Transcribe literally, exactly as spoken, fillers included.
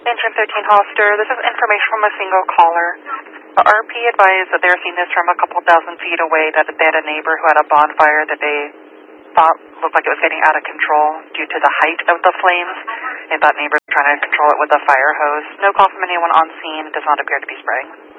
Engine thirteen Hollister, this is information from a single caller. The R P advised that they're seeing this from a couple thousand feet away, that they had a neighbor who had a bonfire that they thought looked like it was getting out of control due to the height of the flames, and that neighbor was trying to control it with a fire hose. No call from anyone on scene. It does not appear to be spraying.